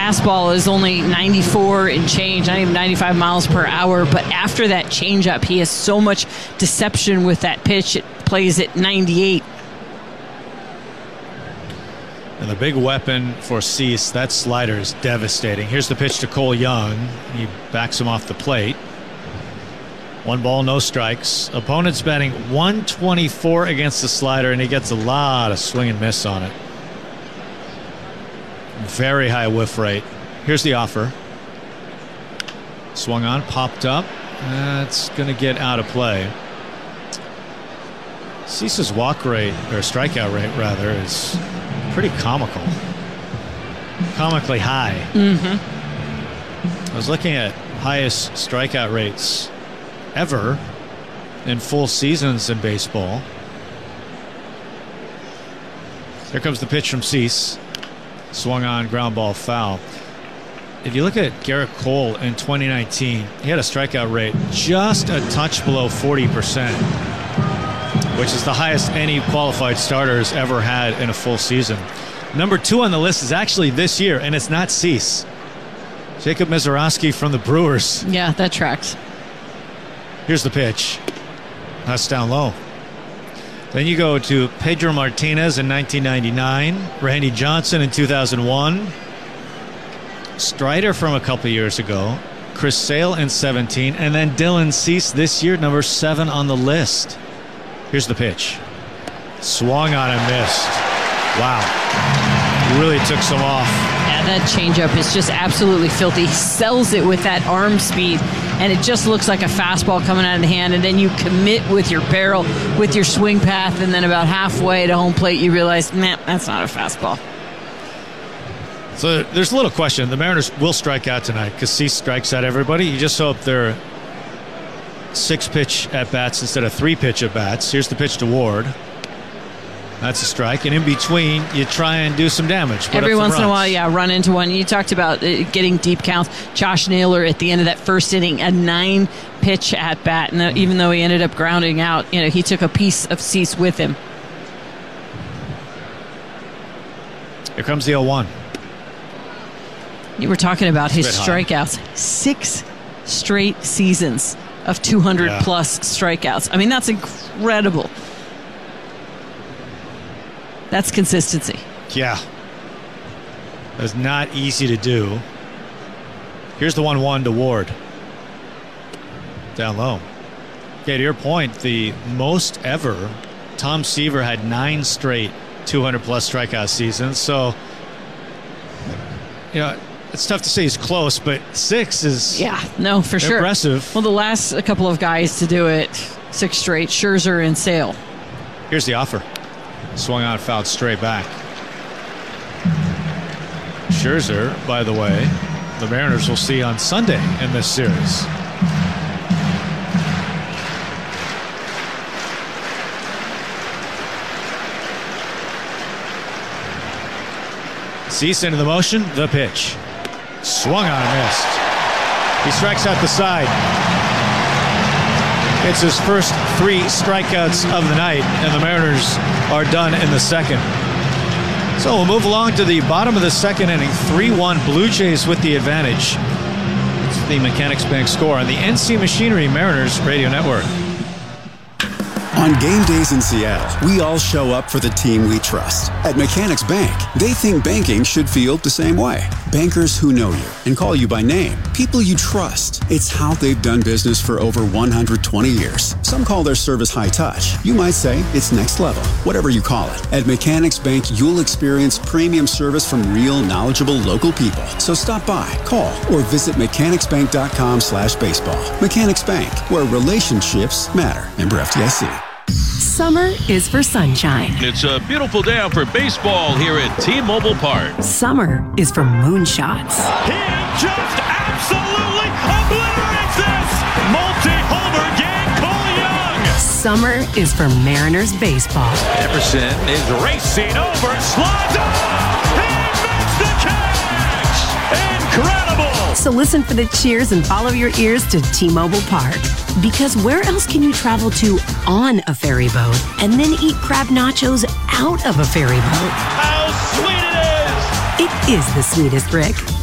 fastball is only 94 and change, not even 95 miles per hour. But after that changeup, he has so much deception with that pitch. It plays at 98. And the big weapon for Cease, that slider is devastating. Here's the pitch to Cole Young. He backs him off the plate. 1 ball, no strikes. Opponent's batting 124 against the slider, and he gets a lot of swing and miss on it. Very high whiff rate. Here's the offer. Swung on, popped up. That's going to get out of play. Cease's walk rate, or strikeout rate rather, is pretty comical. Comically high. I was looking at highest strikeout rates ever in full seasons in baseball. Here comes the pitch from Cease. Swung on, ground ball, foul. If you look at Garrett Cole in 2019, he had a strikeout rate just a touch below 40%, which is the highest any qualified starter has ever had in a full season. Number 2 on the list is actually this year, and it's not Cease. Jacob Misiorowski from the Brewers. Yeah, that tracks. Here's the pitch. That's down low. Then you go to Pedro Martinez in 1999, Randy Johnson in 2001, Strider from a couple years ago, Chris Sale in 17, and then Dylan Cease this year, number 7 on the list. Here's the pitch. Swung on and missed. Wow. He really took some off. Yeah, that changeup is just absolutely filthy. He sells it with that arm speed, and it just looks like a fastball coming out of the hand, and then you commit with your barrel, with your swing path, and then about halfway to home plate, you realize, man, that's not a fastball. So there's a little question. The Mariners will strike out tonight because Cease strikes out everybody. You just hope they're 6-pitch at-bats instead of 3-pitch at-bats. Here's the pitch to Ward. That's a strike. And in between, you try and do some damage. Every once in a while, yeah, run into one. You talked about getting deep counts. Josh Naylor at the end of that first inning, a 9-pitch at-bat. And even though he ended up grounding out, he took a piece of Cease with him. Here comes the 0-1. You were talking about his strikeouts. 6 straight seasons of 200-plus strikeouts. I mean, that's incredible. That's consistency. Yeah. That's not easy to do. Here's the 1-1 to Ward. Down low. Okay, to your point, the most ever, Tom Seaver had 9 straight 200-plus strikeout seasons. So, it's tough to say he's close, but 6 is for sure. Impressive. Well, the last couple of guys to do it, 6 straight, Scherzer and Sale. Here's the offer. Swung on, fouled straight back. Scherzer, by the way, the Mariners will see on Sunday in this series. Cease into the motion, the pitch. Swung on and missed. He strikes out the side. It's his first 3 strikeouts of the night, and the Mariners are done in the second. So we'll move along to the bottom of the second inning. 3-1 Blue Jays with the advantage. It's the Mechanics Bank score on the NC Machinery Mariners Radio Network. On game days in Seattle, we all show up for the team we trust. At Mechanics Bank, they think banking should feel the same way. Bankers who know you and call you by name. People you trust. It's how they've done business for over 120 years. Some call their service high touch. You might say it's next level. Whatever you call it. At Mechanics Bank, you'll experience premium service from real, knowledgeable local people. So stop by, call, or visit mechanicsbank.com/baseball. Mechanics Bank, where relationships matter. Member FDIC. Summer is for sunshine. It's a beautiful day out for baseball here at T-Mobile Park. Summer is for moonshots. He just absolutely obliterates this! Multi-homer game, Cole Young! Summer is for Mariners baseball. Emerson is racing over, slides up! He makes the catch! Incredible! So listen for the cheers and follow your ears to T-Mobile Park. Because where else can you travel to on a ferry boat and then eat crab nachos out of a ferry boat? How sweet it is! It is the sweetest, Rick.